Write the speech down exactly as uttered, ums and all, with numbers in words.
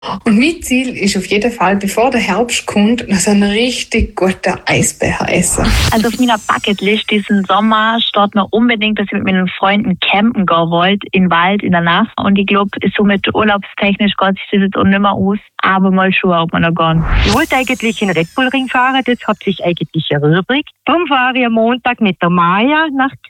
Und mein Ziel ist auf jeden Fall, bevor der Herbst kommt, noch so einen richtig guten Eisbecher essen. Also auf meiner Bucketlist diesen Sommer steht noch unbedingt, dass ich mit meinen Freunden campen gehen wollte, im Wald, in der Nacht. Und ich glaube, so mit urlaubstechnisch geht sich das jetzt auch nicht mehr aus. Aber mal schauen, ob wir noch gehen. Ich wollte eigentlich in Red Bull Ring fahren, das hat sich eigentlich erübrigt. Darum fahre ich am Montag mit der Maja nach